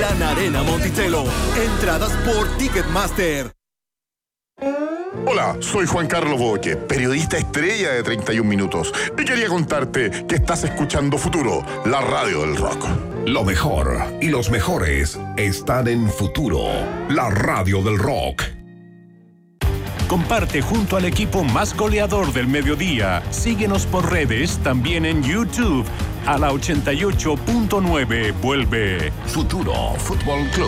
Gran Arena Monticello. Entradas por Ticketmaster. Hola, soy Juan Carlos Boque, periodista estrella de 31 Minutos. Y quería contarte que estás escuchando Futuro, la radio del rock. Lo mejor y los mejores están en Futuro, la radio del rock. Comparte junto al equipo más goleador del mediodía. Síguenos por redes, también en YouTube. A la 88.9 vuelve Futuro Fútbol Club.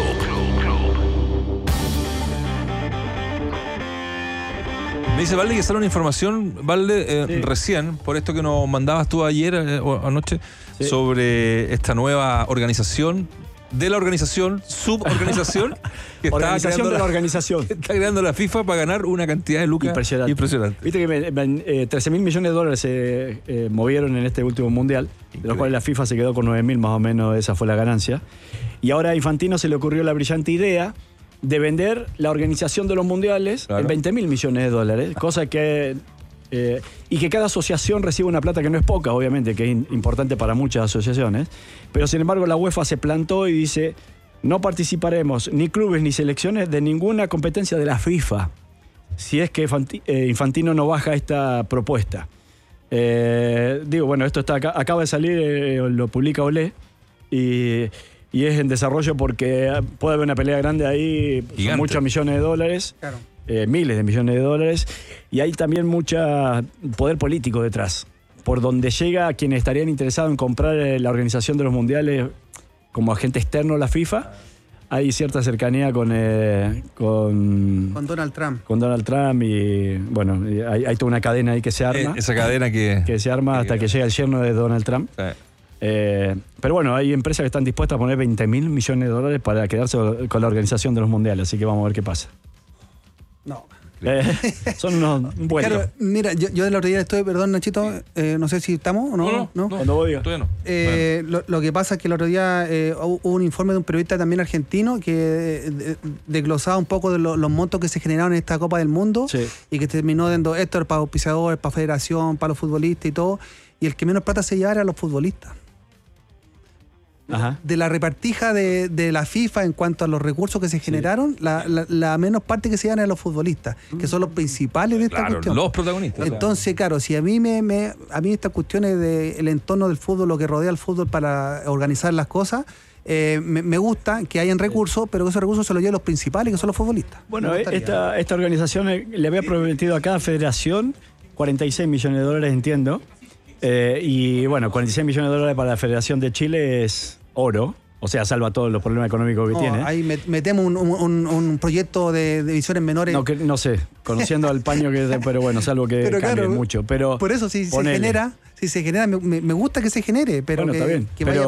Me dice Valde que sale una información, Valde, sí, recién, por esto que nos mandabas tú ayer o anoche, sí, sobre esta nueva organización de la organización, suborganización, que organización de la organización. Que está creando la FIFA para ganar una cantidad de lucas impresionante. Viste que 13.000 millones de dólares se movieron en este último mundial, de los cuales la FIFA se quedó con 9.000 más o menos, esa fue la ganancia. Y ahora a Infantino se le ocurrió la brillante idea de vender la organización de los mundiales, claro, en 20.000 millones de dólares, cosa que... y que cada asociación recibe una plata que no es poca, obviamente, que es importante para muchas asociaciones, pero sin embargo la UEFA se plantó y dice: no participaremos ni clubes ni selecciones de ninguna competencia de la FIFA si es que Infantino no baja esta propuesta. Digo, bueno, esto está acaba de salir, lo publica Olé, y es en desarrollo porque puede haber una pelea grande ahí, muchos millones de dólares. Claro. Miles de millones de dólares, y hay también mucho poder político detrás, por donde llega a quienes estarían interesados en comprar la organización de los mundiales como agente externo a la FIFA. Hay cierta cercanía con Donald Trump. Con Donald Trump, y bueno, hay toda una cadena ahí que se arma. Esa cadena que se arma hasta que llega el yerno de Donald Trump. Sí. Pero bueno, hay empresas que están dispuestas a poner 20.000 millones de dólares para quedarse con la organización de los mundiales, así que vamos a ver qué pasa. No. Son unos buenos. Claro, mira, yo de la otro día estoy, perdón Nachito, no sé si estamos o no. No. Cuando voy, todavía no. Lo que pasa es que el otro día hubo un informe de un periodista también argentino que desglosaba un poco de los montos que se generaron en esta Copa del Mundo, sí, y que terminó dando esto para auspiciadores, para federación, para los futbolistas y todo, y el que menos plata se llevaba era los futbolistas. Ajá. De la repartija de la FIFA en cuanto a los recursos que se generaron, sí, la menos parte que se dan a los futbolistas, que son los principales de esta cuestión. Los protagonistas. Entonces, claro, si a mí estas cuestiones del entorno del fútbol, lo que rodea al fútbol para organizar las cosas, me gusta que hayan recursos, pero que esos recursos se los lleven los principales, que son los futbolistas. Bueno, esta organización le había prometido a cada federación 46 millones de dólares, entiendo. Y bueno, 46 millones de dólares para la Federación de Chile es oro. O sea, salva todos los problemas económicos que tiene. Ahí metemos un proyecto de divisiones menores. No sé, conociendo al paño que pero bueno, salvo que cambie, claro, mucho. Pero por eso, si se genera, me gusta que se genere, pero bueno, que vaya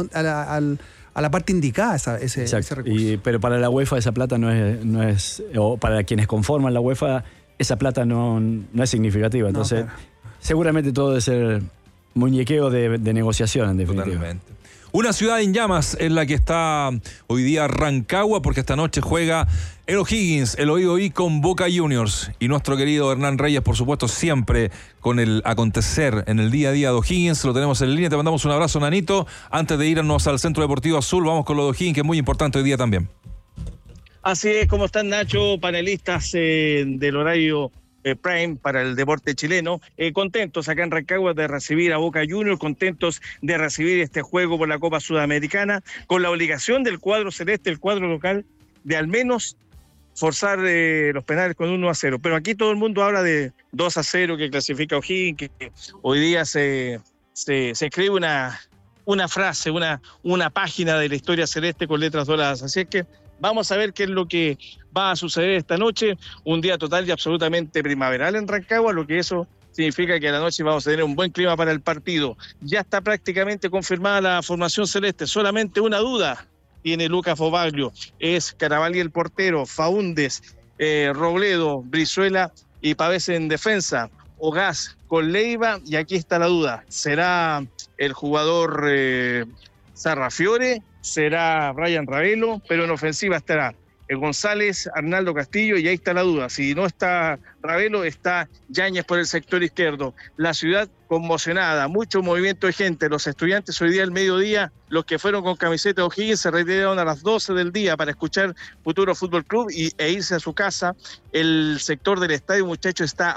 a la parte indicada ese recurso. Pero para la UEFA esa plata no es, o para quienes conforman la UEFA, esa plata no es significativa. Entonces, claro, seguramente todo debe ser muñequeo de negociación, en definitiva. Totalmente. Una ciudad en llamas en la que está hoy día Rancagua, porque esta noche juega el O'Higgins, el OI con Boca Juniors. Y nuestro querido Hernán Reyes, por supuesto, siempre con el acontecer en el día a día de O'Higgins. Lo tenemos en línea. Te mandamos un abrazo, Nanito. Antes de irnos al Centro Deportivo Azul, vamos con lo de O'Higgins, que es muy importante hoy día también. Así es, ¿cómo están, Nacho? Panelistas del horario Prime para el deporte chileno, contentos acá en Rancagua de recibir a Boca Juniors, contentos de recibir este juego por la Copa Sudamericana, con la obligación del cuadro celeste, el cuadro local, de al menos forzar los penales con 1-0. Pero aquí todo el mundo habla de 2-0 que clasifica O'Higgins, que hoy día se escribe una frase, una página de la historia celeste con letras doradas. Así es que vamos a ver qué es lo que va a suceder esta noche. Un día total y absolutamente primaveral en Rancagua, lo que eso significa que a la noche vamos a tener un buen clima para el partido. Ya está prácticamente confirmada la formación celeste. Solamente una duda tiene Lucas Bobaglio. Es Carabalí el portero, Faúndez, Robledo, Brizuela y Pavés en defensa. Ogás con Leiva, y aquí está la duda. ¿Será el jugador Sarrafiore? ¿Será Brian Ravelo? Pero en ofensiva estará González, Arnaldo Castillo, y ahí está la duda. Si no está Ravelo, está Yáñez por el sector izquierdo. La ciudad conmocionada, mucho movimiento de gente. Los estudiantes hoy día al mediodía, los que fueron con camiseta de O'Higgins, se retiraron a las 12 del día para escuchar Futuro Fútbol Club e irse a su casa. El sector del estadio, muchachos, está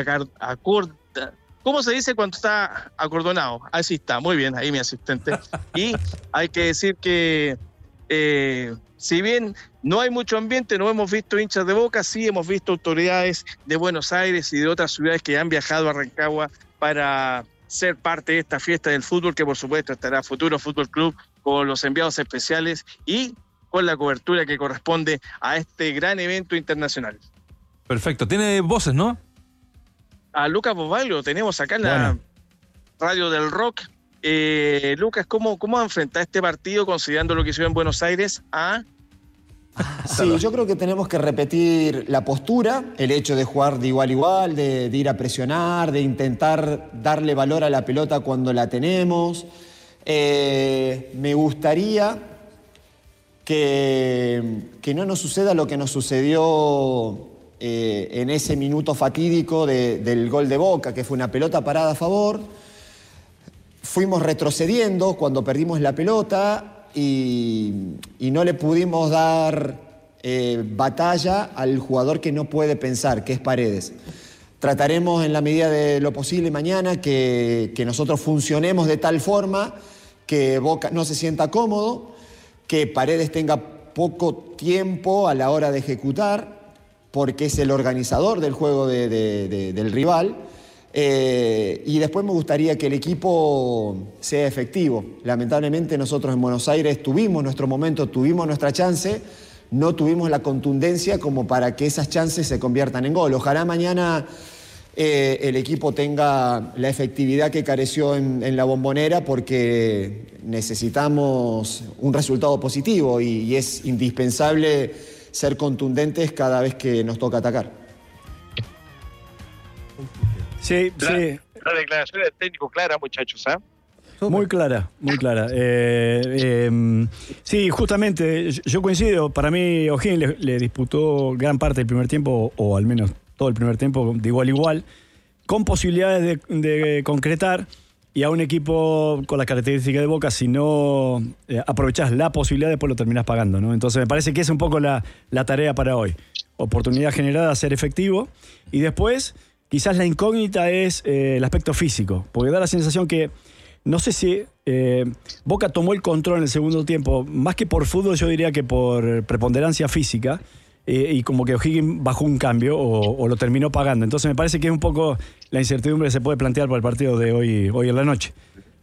¿cómo se dice cuando está acordonado? Así está, muy bien, ahí mi asistente. Y hay que decir que si bien no hay mucho ambiente, no hemos visto hinchas de Boca, sí hemos visto autoridades de Buenos Aires y de otras ciudades que han viajado a Rancagua para ser parte de esta fiesta del fútbol, que por supuesto estará Futuro Fútbol Club con los enviados especiales y con la cobertura que corresponde a este gran evento internacional. Perfecto, tiene voces, ¿no? A Lucas Bosbalio tenemos acá en la radio del rock. Lucas, ¿cómo enfrentar este partido considerando lo que hizo en Buenos Aires? Sí, yo creo que tenemos que repetir la postura, el hecho de jugar de igual a igual, de ir a presionar, de intentar darle valor a la pelota cuando la tenemos. Me gustaría que no nos suceda lo que nos sucedió en ese minuto fatídico del gol de Boca, que fue una pelota parada a favor. Fuimos retrocediendo cuando perdimos la pelota y no le pudimos dar batalla al jugador que no puede pensar, que es Paredes. Trataremos en la medida de lo posible mañana que nosotros funcionemos de tal forma que Boca no se sienta cómodo, que Paredes tenga poco tiempo a la hora de ejecutar, porque es el organizador del juego del rival. Y después me gustaría que el equipo sea efectivo. Lamentablemente nosotros en Buenos Aires tuvimos nuestro momento, tuvimos nuestra chance, no tuvimos la contundencia como para que esas chances se conviertan en gol. Ojalá mañana el equipo tenga la efectividad que careció en la Bombonera, porque necesitamos un resultado positivo y es indispensable ser contundentes cada vez que nos toca atacar. Sí. La declaración del técnico clara, muchachos, ¿ah? Muy clara, muy clara. Sí, justamente, yo coincido. Para mí, O'Higgins le disputó gran parte del primer tiempo, o al menos todo el primer tiempo, de igual a igual, con posibilidades de concretar. Y a un equipo con las características de Boca, si no aprovechás la posibilidad, después lo terminás pagando, ¿no? Entonces me parece que es un poco la tarea para hoy. Oportunidad generada, ser efectivo. Y después, quizás la incógnita es el aspecto físico. Porque da la sensación que, no sé si Boca tomó el control en el segundo tiempo, más que por fútbol, yo diría que por preponderancia física. Y como que O'Higgins bajó un cambio o lo terminó pagando. Entonces me parece que es un poco la incertidumbre que se puede plantear para el partido de hoy en la noche.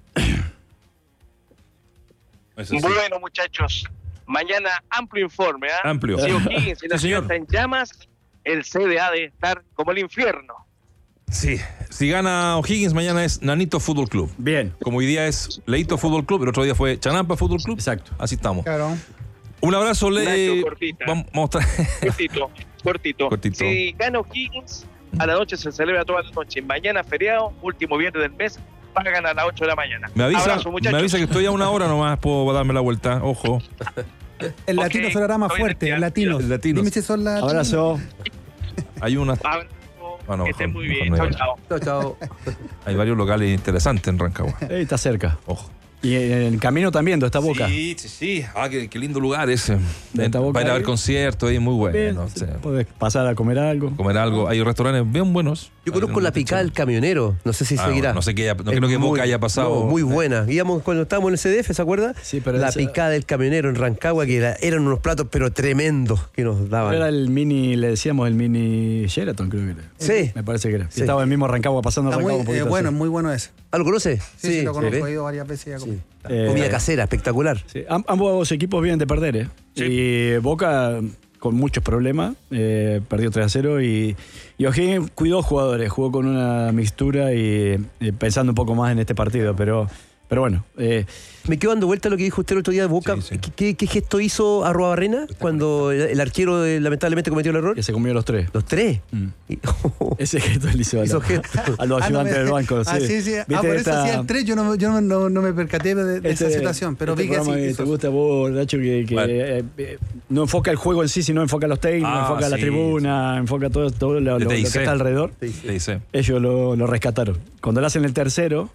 Bueno, muchachos, mañana amplio informe. Amplio. Si O'Higgins y la ciudad está en llamas, el CDA debe estar como el infierno. Sí, si gana O'Higgins mañana es Nanito Fútbol Club. Bien. Como hoy día es Leito Fútbol Club, el otro día fue Chanampa Fútbol Club. Exacto. Así estamos. Claro. Un abrazo, Nacho, cortita. Vamos a Cortito. Si gana O'Higgins, a la noche se celebra toda la noche. Mañana feriado, último viernes del mes, pagan a las 8 de la mañana. Me avisa que estoy a una hora nomás, puedo darme la vuelta. Ojo. El latino sonará más fuerte, el latino. Dime si son latinos. Abrazo. Hay una... Bueno, que estén muy bien. Chao. Hay varios locales interesantes en Rancagua. Está cerca. Ojo. Y en el camino también, está Boca. Sí. Qué lindo lugar ese. Boca para ir a ver conciertos, ahí muy bueno. Bien, podés pasar a comer algo. Hay restaurantes bien buenos. Yo conozco la picada del camionero, no sé si seguirá. No sé no creo que Boca haya pasado. Muy buena. Íbamos cuando estábamos en el CDF, ¿se acuerda? Sí, pero la picada del camionero en Rancagua, que eran unos platos pero tremendos que nos daban. Era el mini, le decíamos el mini Sheraton, creo que era. Sí. Me parece que era. Sí. Estaba el mismo Rancagua, pasando Está Rancagua un poquito. Bueno, muy bueno ese. ¿Ah, lo conoce? Sí, lo conozco, he ido varias veces. Sí. Comida casera, espectacular. Sí. Ambos equipos vienen de perder, Sí. Y Boca con muchos problemas, perdió 3-0 y O'Higgins cuidó jugadores, jugó con una mixtura y pensando un poco más en este partido, pero bueno, me quedo dando vuelta a lo que dijo usted el otro día de Boca. Sí. ¿Qué gesto hizo Arruabarrena cuando el arquero lamentablemente cometió el error? Que se comió los 3. ¿Los 3? Ese gesto le hizo a los ayudantes del banco. Sí. Por eso hacía el 3, yo no me percaté de esa situación, pero vi que así. Te gusta vos, Nacho, que no enfoca el juego en sí, sino enfoca los técnicos, enfoca la tribuna, enfoca todo lo que está alrededor. Ellos lo rescataron. Cuando le hacen el tercero,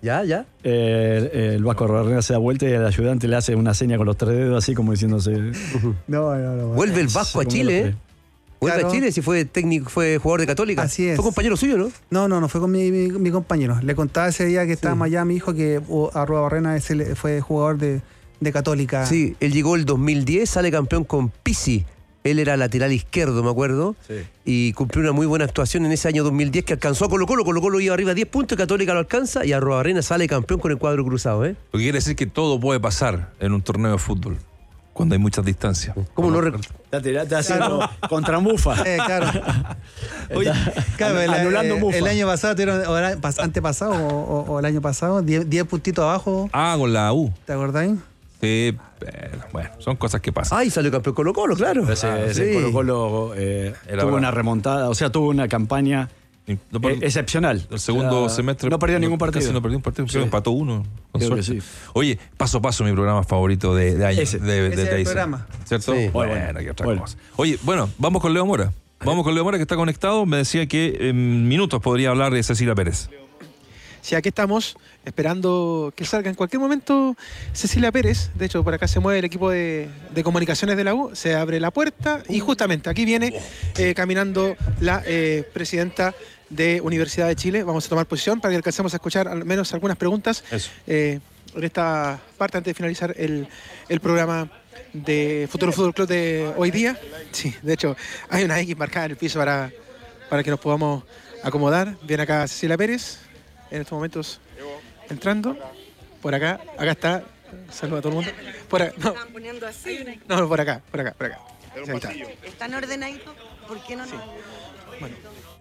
el Vasco Arruabarrena se da vuelta y el ayudante le hace una seña con los 3 dedos, así como diciéndose. No. Vuelve el Vasco a Chile, Vuelve a Chile, si fue técnico, fue jugador de Católica. Así es. ¿Fue compañero suyo, no? No, fue con mi compañero. Le contaba ese día que estábamos allá a mi hijo que Arruabarrena fue jugador de Católica. Sí, él llegó el 2010, sale campeón con Pizzi. Él era lateral izquierdo, me acuerdo, y cumplió una muy buena actuación en ese año 2010 que alcanzó a Colo-Colo. Colo-Colo iba arriba 10 puntos, Católica lo alcanza y Arruabarrena sale campeón con el cuadro cruzado. Lo que quiere decir que todo puede pasar en un torneo de fútbol cuando hay muchas distancias. ¿Cómo no? Está haciendo contra Mufa. Claro. Oye, anulando Mufa. El año pasado, antepasado o el año pasado, 10 puntitos abajo. Con la U. ¿Te acordáis? Sí, bueno, son cosas que pasan. Y salió campeón Colo-Colo, claro. Ese Colo-Colo tuvo una remontada, o sea, tuvo una campaña excepcional. El segundo semestre. No perdió ningún partido. Casi no perdió un partido, se empató uno. Con Creo suerte. que sí. Oye, Paso a Paso, mi programa favorito de año. Ese es el programa. ¿Cierto? Sí. Bueno, que otra cosa. Oye, bueno, vamos con Leo Mora. Vamos con Leo Mora, que está conectado. Me decía que en minutos podría hablar de Cecilia Pérez. Sí, aquí estamos esperando que salga en cualquier momento Cecilia Pérez. De hecho, por acá se mueve el equipo de comunicaciones de la U. Se abre la puerta y justamente aquí viene caminando la presidenta de Universidad de Chile. Vamos a tomar posición para que alcancemos a escuchar al menos algunas preguntas en esta parte antes de finalizar el programa de Futuro Fútbol Club de hoy día. Sí, de hecho, hay una X marcada en el piso para que nos podamos acomodar. Viene acá Cecilia Pérez. En estos momentos entrando por acá está, saluda a todo el mundo. ¿Están poniendo así? No, por acá. Sí, ¿Están ordenaditos? ¿Por qué no? Bueno.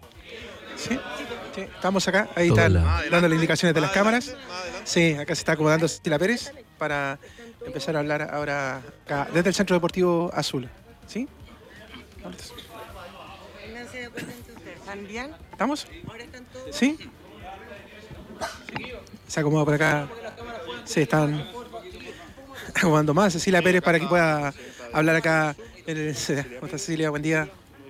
Sí, estamos acá, ahí están dando las indicaciones de las cámaras. Sí, acá se está acomodando Cecilia Pérez para empezar a hablar ahora acá, desde el Centro Deportivo Azul. ¿Sí? ¿Están bien? ¿Estamos? ¿Ahora están todos? ¿Sí? Se acomoda por acá. Sí, están acomodando más Cecilia Pérez para que pueda hablar acá. ¿Cómo está Cecilia? Buen día.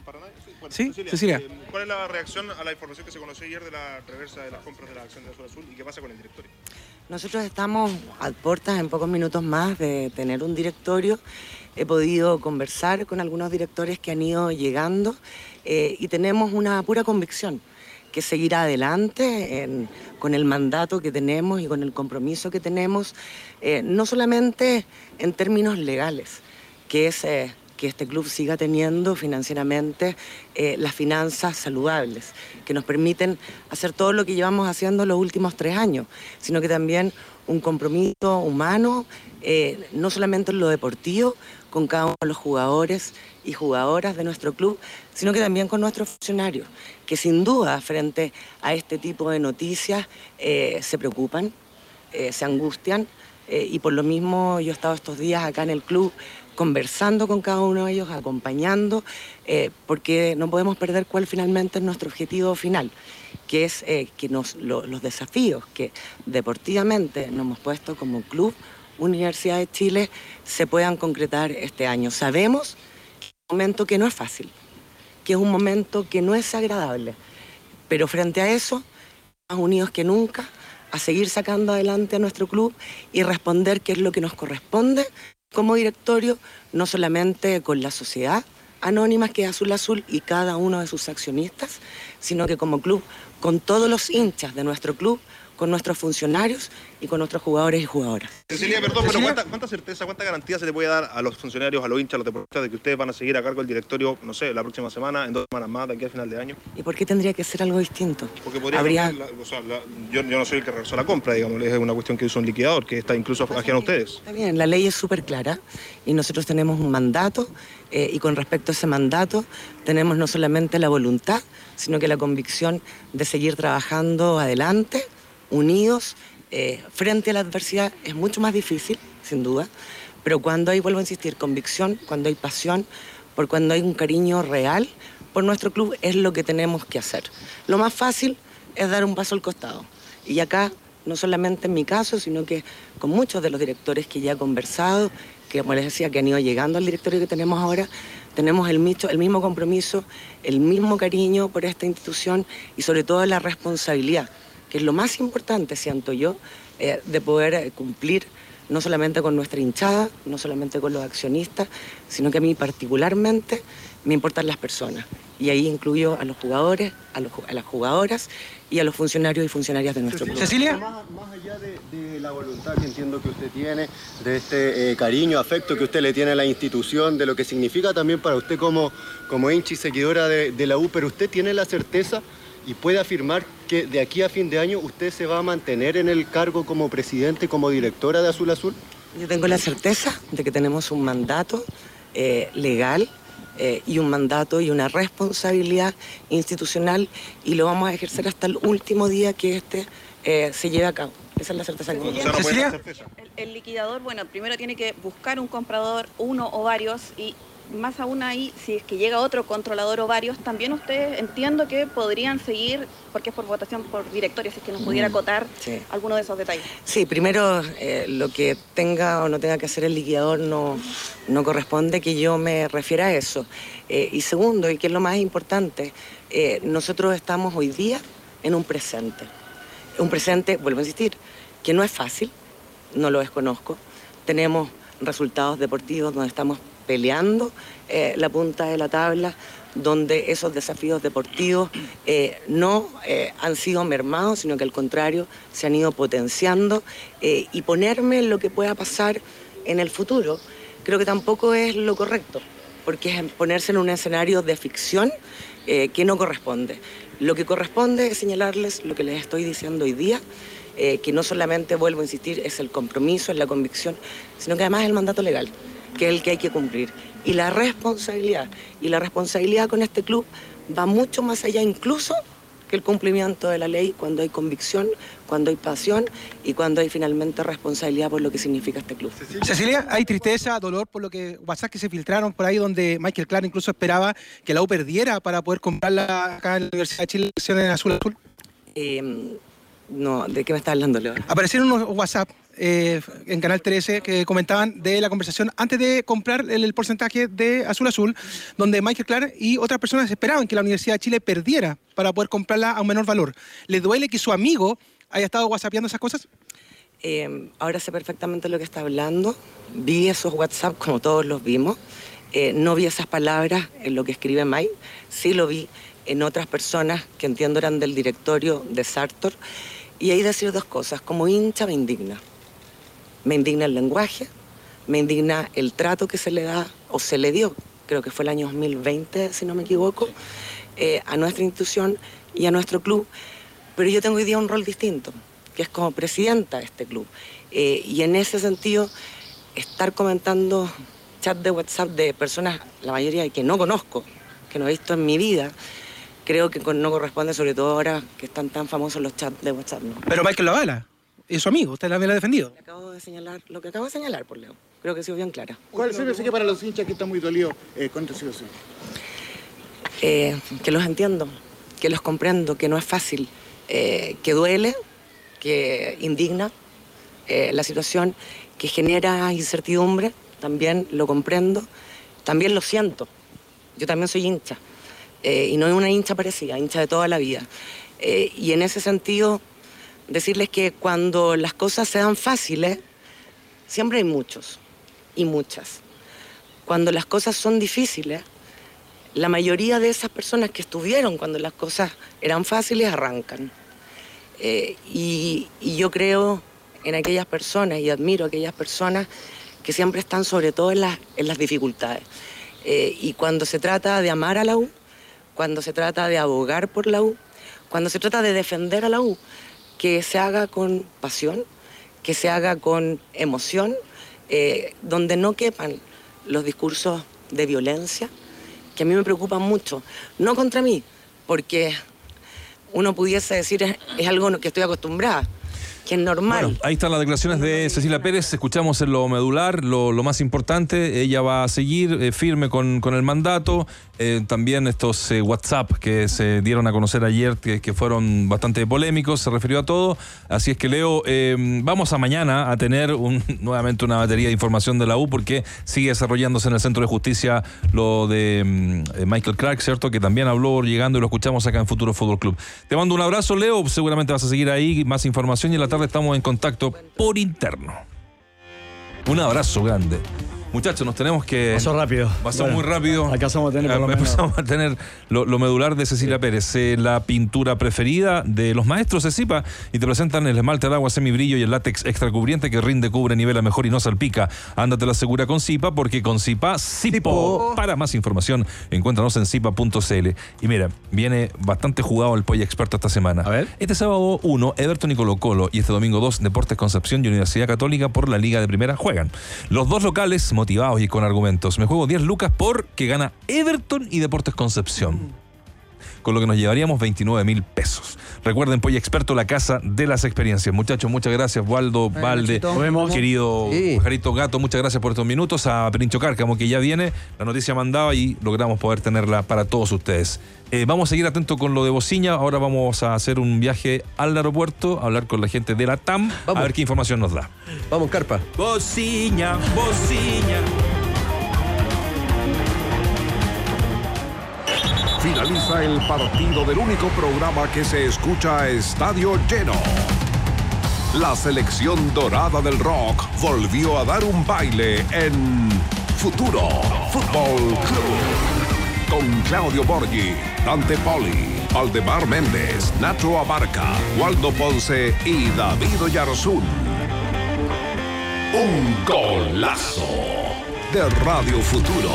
¿Sí? Cecilia. ¿Cuál es la reacción a la información que se conoció ayer de la reversa de las compras de la acción de Azul Azul y qué pasa con el directorio? Nosotros estamos a puertas en pocos minutos más de tener un directorio. He podido conversar con algunos directores que han ido llegando y tenemos una pura convicción que seguir adelante con el mandato que tenemos y con el compromiso que tenemos, no solamente en términos legales, que es que este club siga teniendo financieramente las finanzas saludables, que nos permiten hacer todo lo que llevamos haciendo los últimos 3 años, sino que también un compromiso humano, no solamente en lo deportivo, con cada uno de los jugadores y jugadoras de nuestro club, sino que también con nuestros funcionarios, que sin duda frente a este tipo de noticias se preocupan, se angustian, y por lo mismo yo he estado estos días acá en el club conversando con cada uno de ellos, acompañando, porque no podemos perder cuál finalmente es nuestro objetivo final, que es que los desafíos que deportivamente nos hemos puesto como club Universidad de Chile se puedan concretar este año. Sabemos que es un momento que no es fácil, que es un momento que no es agradable, pero frente a eso, más unidos que nunca, a seguir sacando adelante a nuestro club y responder qué es lo que nos corresponde como directorio, no solamente con la sociedad anónima que es Azul Azul y cada uno de sus accionistas, sino que como club, con todos los hinchas de nuestro club, con nuestros funcionarios y con nuestros jugadores y jugadoras. Cecilia, perdón, pero ¿cuánta certeza, cuánta garantía se le puede dar a los funcionarios, a los hinchas, a los deportistas de que ustedes van a seguir a cargo del directorio, no sé, la próxima semana, en 2 semanas más, de aquí al final de año? ¿Y por qué tendría que ser algo distinto? Porque podría yo no soy el que realizó la compra, digamos, es una cuestión que hizo un liquidador, que está incluso ajeno a ustedes. Está bien, la ley es súper clara y nosotros tenemos un mandato y con respecto a ese mandato tenemos no solamente la voluntad, sino que la convicción de seguir trabajando adelante, unidos, frente a la adversidad. Es mucho más difícil, sin duda, pero cuando hay, vuelvo a insistir, convicción, cuando hay pasión, cuando hay un cariño real por nuestro club, es lo que tenemos que hacer. Lo más fácil es dar un paso al costado. Y acá, no solamente en mi caso, sino que con muchos de los directores que ya he conversado, que como les decía, que han ido llegando al directorio que tenemos ahora, tenemos el mismo compromiso, el mismo cariño por esta institución y sobre todo la responsabilidad, que es lo más importante, siento yo, de poder cumplir no solamente con nuestra hinchada, no solamente con los accionistas, sino que a mí particularmente me importan las personas. Y ahí incluyo a los jugadores, a las jugadoras y a los funcionarios y funcionarias de nuestro club. Cecilia. Más allá de la voluntad que entiendo que usted tiene, de este cariño, afecto que usted le tiene a la institución, de lo que significa también para usted como hincha y seguidora de la U, pero usted tiene la certeza y puede afirmar que de aquí a fin de año usted se va a mantener en el cargo como presidente, como directora de Azul Azul. Yo tengo la certeza de que tenemos un mandato legal y un mandato y una responsabilidad institucional y lo vamos a ejercer hasta el último día que se lleve a cabo. Esa es la certeza que tengo. ¿Cecilia? El liquidador, bueno, primero tiene que buscar un comprador, uno o varios, y más aún ahí, si es que llega otro controlador o varios, también ustedes entiendo que podrían seguir, porque es por votación por directorio, si es que nos pudiera acotar alguno de esos detalles. Sí, primero lo que tenga o no tenga que hacer el liquidador no corresponde que yo me refiera a eso. Y segundo, y que es lo más importante, nosotros estamos hoy día en un presente. Un presente, vuelvo a insistir, que no es fácil, no lo desconozco. Tenemos resultados deportivos donde estamos peleando la punta de la tabla, donde esos desafíos deportivos no han sido mermados, sino que al contrario se han ido potenciando, y ponerme en lo que pueda pasar en el futuro creo que tampoco es lo correcto, porque es ponerse en un escenario de ficción que no corresponde. Lo que corresponde es señalarles lo que les estoy diciendo hoy día, que no solamente, vuelvo a insistir, es el compromiso, es la convicción, sino que además es el mandato legal, que es el que hay que cumplir. Y la responsabilidad con este club va mucho más allá incluso que el cumplimiento de la ley, cuando hay convicción, cuando hay pasión y cuando hay finalmente responsabilidad por lo que significa este club. Cecilia, hay tristeza, dolor por lo que WhatsApp que se filtraron por ahí donde Michael Clark incluso esperaba que la U perdiera para poder comprarla acá en la Universidad de Chile en Azul Azul. No, ¿de qué me está hablando, Leo? Aparecieron unos WhatsApp en Canal 13 que comentaban de la conversación antes de comprar el porcentaje de Azul Azul, donde Michael Clark y otras personas esperaban que la Universidad de Chile perdiera para poder comprarla a un menor valor. ¿Les duele que su amigo haya estado whatsappeando esas cosas? Ahora sé perfectamente lo que está hablando. Vi esos WhatsApp como todos los vimos. No vi esas palabras en lo que escribe Mike. Sí lo vi en otras personas que entiendo eran del directorio de Sartor. Y ahí decir dos cosas. Como hincha me indigna. Me indigna el lenguaje, me indigna el trato que se le da o se le dio, creo que fue el año 2020, si no me equivoco, a nuestra institución y a nuestro club. Pero yo tengo hoy día un rol distinto, que es como presidenta de este club. Y en ese sentido, estar comentando chat de WhatsApp de personas, la mayoría que no conozco, que no he visto en mi vida, creo que no corresponde, sobre todo ahora que están tan famosos los chats de WhatsApp, ¿no? Pero Michael lo avala. Es su amigo, usted también lo ha defendido. Lo que acabo de señalar, por Leo. Creo que he sido bien clara. ¿Cuál es el que para los hinchas que están muy dolidos con esta situación? Que los entiendo, que los comprendo, que no es fácil, que duele, que indigna la situación, que genera incertidumbre, también lo comprendo, también lo siento. Yo también soy hincha, y no es una hincha parecida, hincha de toda la vida. Y en ese sentido, decirles que cuando las cosas se dan fáciles, siempre hay muchos y muchas. Cuando las cosas son difíciles, la mayoría de esas personas que estuvieron cuando las cosas eran fáciles arrancan. Y yo creo en aquellas personas y admiro a aquellas personas que siempre están sobre todo en las dificultades. Y cuando se trata de amar a la U, cuando se trata de abogar por la U, cuando se trata de defender a la U, que se haga con pasión, que se haga con emoción, donde no quepan los discursos de violencia, que a mí me preocupan mucho. No contra mí, porque uno pudiese decir es algo que estoy acostumbrada, que es normal. Bueno, ahí están las declaraciones de Cecilia Pérez. Escuchamos en lo medular, lo más importante. Ella va a seguir firme con el mandato. También estos WhatsApp que se dieron a conocer ayer, que fueron bastante polémicos, se refirió a todo. Así es que, Leo, vamos a mañana a tener nuevamente una batería de información de la U, porque sigue desarrollándose en el Centro de Justicia lo de Michael Clark, ¿cierto? Que también habló llegando y lo escuchamos acá en Futuro Fútbol Club. Te mando un abrazo, Leo. Seguramente vas a seguir ahí, más información, y en la tarde estamos en contacto por interno. Un abrazo grande. Muchachos, nos tenemos que... Pasó rápido. Pasó muy rápido. Alcanzamos a tener por lo menos. Empezamos a tener lo medular de Cecilia Pérez, la pintura preferida de los maestros de Zipa, y te presentan el esmalte al agua semibrillo y el látex extra cubriente que rinde, cubre, nivela mejor y no salpica. Ándate la segura con Zipa, porque con Zipa, Zipo. Para más información, encuéntranos en zipa.cl. Y mira, viene bastante jugado el Polla Experto esta semana. A ver. Este sábado 1, Everton y Colo-Colo, y este domingo 2, Deportes Concepción y Universidad Católica por la Liga de Primera juegan. Los dos locales motivados y con argumentos. Me juego 10 lucas por que gana Everton y Deportes Concepción, con lo que nos llevaríamos 29.000 pesos. Recuerden, Polla Experto, la casa de las experiencias. Muchachos, muchas gracias. Waldo, Valde, querido Pajarito Gato, muchas gracias por estos minutos. A Perincho Cárcamo, que ya viene, la noticia mandaba y logramos poder tenerla para todos ustedes. Vamos a seguir atentos con lo de Bociña. Ahora vamos a hacer un viaje al aeropuerto, a hablar con la gente de la TAM, a ver qué información nos da. Vamos, Carpa. Bociña, Bociña. Finaliza el partido del único programa que se escucha a estadio lleno. La selección dorada del rock volvió a dar un baile en Futuro Fútbol Club. Con Claudio Borghi, Dante Poli, Valdemar Méndez, Nacho Abarca, Waldo Ponce y David Oyarzún. Un golazo de Radio Futuro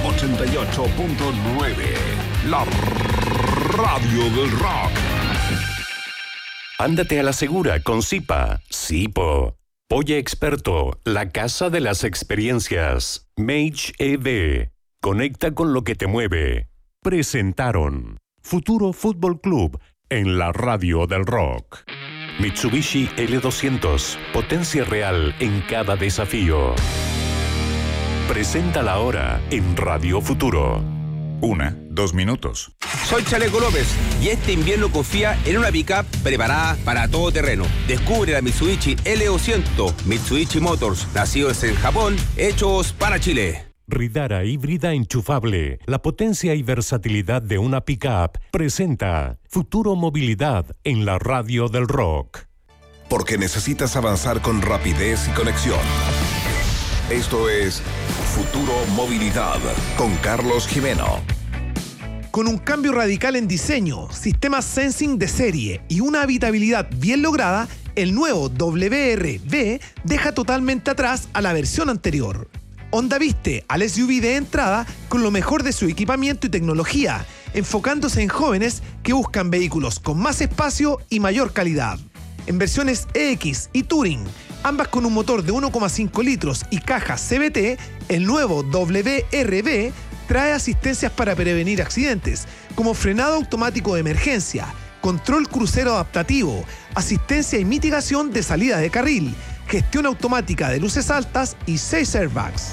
88.9. La radio del rock. Ándate a la segura con Zipa. Zipo. Polla Experto, la casa de las experiencias. Mage EV. Conecta con lo que te mueve. Presentaron Futuro Fútbol Club en la radio del rock. Mitsubishi L200. Potencia real en cada desafío. Presenta la hora en Radio Futuro. 1, 2 minutos. Soy Chaleco López y este invierno confía en una pickup preparada para todo terreno. Descubre la Mitsubishi L200, Mitsubishi Motors, nacidos en Japón, hechos para Chile. Ridara híbrida enchufable, la potencia y versatilidad de una pickup, presenta Futuro Movilidad en la radio del rock. Porque necesitas avanzar con rapidez y conexión. Esto es Futuro Movilidad con Carlos Jimeno. Con un cambio radical en diseño, sistemas sensing de serie y una habitabilidad bien lograda, el nuevo WR-V deja totalmente atrás a la versión anterior. Honda viste al SUV de entrada con lo mejor de su equipamiento y tecnología, enfocándose en jóvenes que buscan vehículos con más espacio y mayor calidad. En versiones EX y Touring, ambas con un motor de 1,5 litros y caja CVT, el nuevo WR-V trae asistencias para prevenir accidentes, como frenado automático de emergencia, control crucero adaptativo, asistencia y mitigación de salida de carril, gestión automática de luces altas y 6 airbags.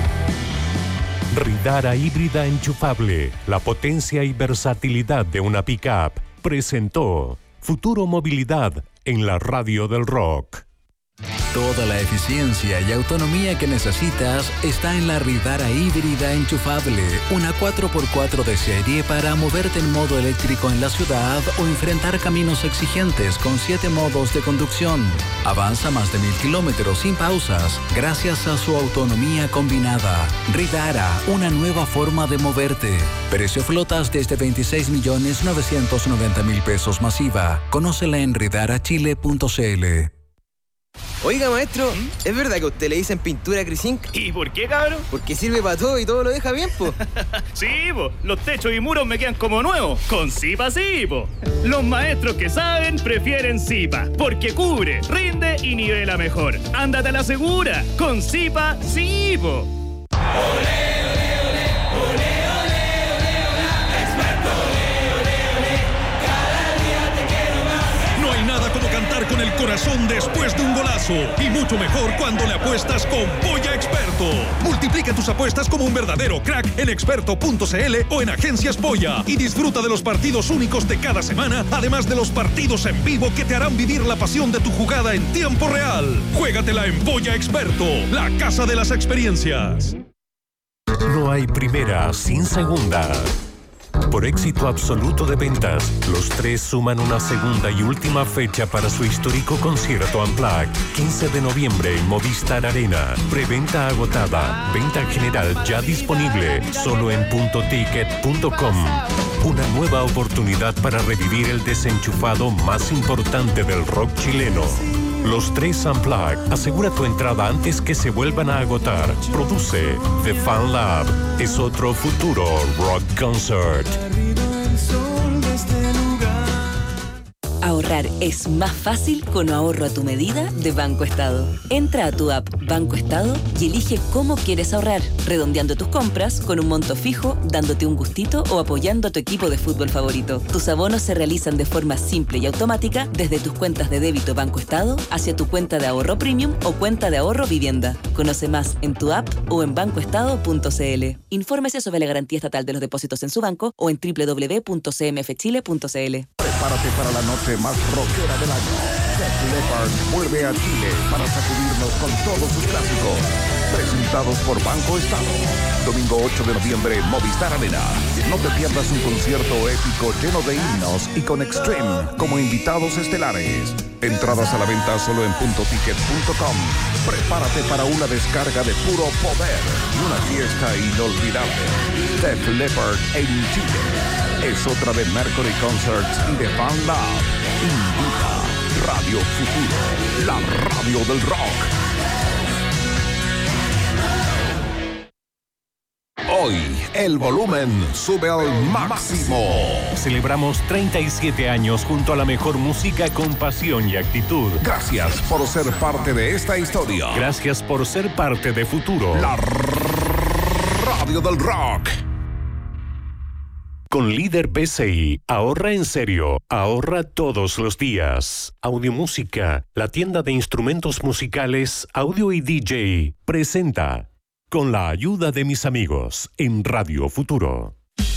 Ridara híbrida enchufable, la potencia y versatilidad de una pickup, presentó Futuro Movilidad en la radio del rock. Toda la eficiencia y autonomía que necesitas está en la Ridara híbrida enchufable, una 4x4 de serie para moverte en modo eléctrico en la ciudad o enfrentar caminos exigentes con 7 modos de conducción. Avanza más de 1000 kilómetros sin pausas gracias a su autonomía combinada. Ridara, una nueva forma de moverte. Precio flotas desde 26.990.000 pesos masiva. Conócela en ridarachile.cl. Oiga, maestro, ¿es verdad que a usted le dicen pintura Crisink? ¿Y por qué, cabrón? Porque sirve para todo y todo lo deja bien, po. Sí, po. Los techos y muros me quedan como nuevos. Con Zipa sí, po. Los maestros que saben prefieren Zipa, porque cubre, rinde y nivela mejor. Ándate a la segura. Con Zipa sí, po. No hay nada como cantar con el corazón corazón después de un golazo. Y mucho mejor cuando le apuestas con Polla Experto. Multiplica tus apuestas como un verdadero crack en experto.cl o en Agencias Polla. Y disfruta de los partidos únicos de cada semana, además de los partidos en vivo que te harán vivir la pasión de tu jugada en tiempo real. Juégatela en Polla Experto, la casa de las experiencias. No hay primera sin segunda. Por éxito absoluto de ventas, los tres suman una segunda y última fecha para su histórico concierto Unplugged, 15 de noviembre en Movistar Arena. Preventa agotada, venta general ya disponible, solo en puntoticket.com. Una nueva oportunidad para revivir el desenchufado más importante del rock chileno. Los tres Unplugged. Asegura tu entrada antes que se vuelvan a agotar. Produce The Fan Lab. Es otro futuro rock concert. Ahorrar es más fácil con ahorro a tu medida de Banco Estado. Entra a tu app Banco Estado y elige cómo quieres ahorrar, redondeando tus compras con un monto fijo, dándote un gustito o apoyando a tu equipo de fútbol favorito. Tus abonos se realizan de forma simple y automática desde tus cuentas de débito Banco Estado hacia tu cuenta de ahorro premium o cuenta de ahorro vivienda. Conoce más en tu app o en bancoestado.cl. Infórmese sobre la garantía estatal de los depósitos en su banco o en www.cmfchile.cl. Prepárate para la noche más rockera del año. Def Leppard vuelve a Chile para sacudirnos con todos sus clásicos. Presentados por Banco Estado. Domingo 8 de noviembre, Movistar Arena. No te pierdas un concierto épico lleno de himnos y con Extreme como invitados estelares. Entradas a la venta solo en puntoticket.com. Prepárate para una descarga de puro poder y una fiesta inolvidable. Def Leppard en Chile. Es otra de Mercury Concerts y de Fan Lab. Invita Radio Futuro, la radio del rock. Hoy el volumen sube al máximo. Celebramos 37 años junto a la mejor música con pasión y actitud. Gracias por ser parte de esta historia. Gracias por ser parte de Futuro, la radio del rock. Con Líder PCI, ahorra en serio, ahorra todos los días. Audiomúsica, la tienda de instrumentos musicales, audio y DJ, presenta Con la ayuda de mis amigos en Radio Futuro.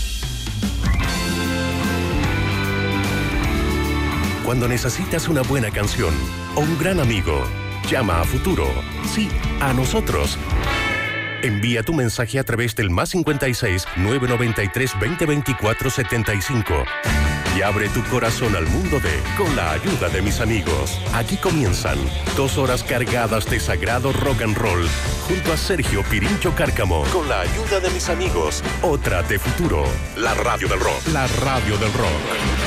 Cuando necesitas una buena canción o un gran amigo, llama a Futuro. Sí, a nosotros. Envía tu mensaje a través del +56 993 2024 75 y abre tu corazón al mundo de Con la ayuda de mis amigos. Aquí comienzan 2 horas cargadas de sagrado rock and roll junto a Sergio Pirincho Cárcamo. Con la ayuda de mis amigos, otra de Futuro, la radio del rock. La radio del rock.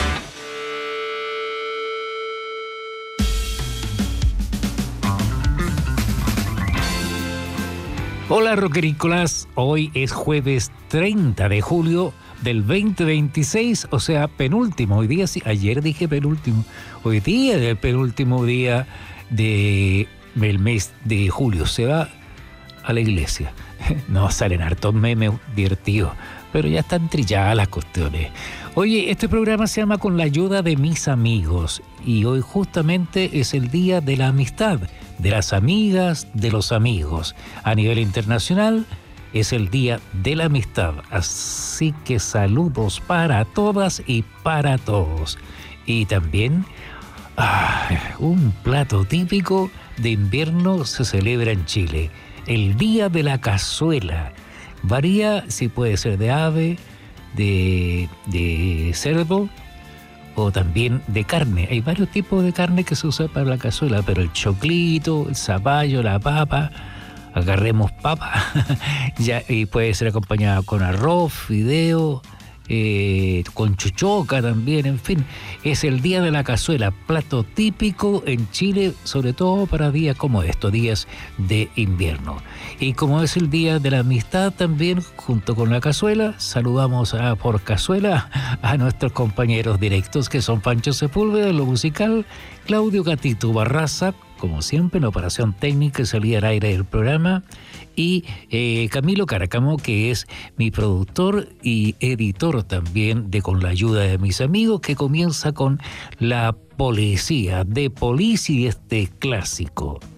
Hola rockerícolas, hoy es jueves 30 de julio del 2026, o sea, penúltimo. Hoy día, sí, ayer dije penúltimo, hoy día es el penúltimo día del mes de julio. Se va a la iglesia. No, salen hartos memes divertidos, pero ya están trilladas las cuestiones. Oye, este programa se llama Con la ayuda de mis amigos y hoy justamente es el Día de la Amistad, de las amigas, de los amigos. A nivel internacional es el Día de la Amistad, así que saludos para todas y para todos. Y también un plato típico de invierno se celebra en Chile, el Día de la Cazuela. Varía si puede ser de ave, de cerdo o también de carne. Hay varios tipos de carne que se usa para la cazuela, pero el choclito, el zapallo, la papa, agarremos papa, ya, y puede ser acompañado con arroz, fideo, con chuchoca también, en fin. Es el Día de la Cazuela, plato típico en Chile, sobre todo para días como estos, días de invierno. Y como es el Día de la Amistad también, junto con la cazuela, saludamos por cazuela a nuestros compañeros directos, que son Pancho Sepúlveda en lo musical, Claudio Gatito Barraza como siempre, en la operación técnica y salida al aire del programa. Y Camilo Caracamo, que es mi productor y editor también, con la ayuda de mis amigos, que comienza con la policía, de Police y este clásico.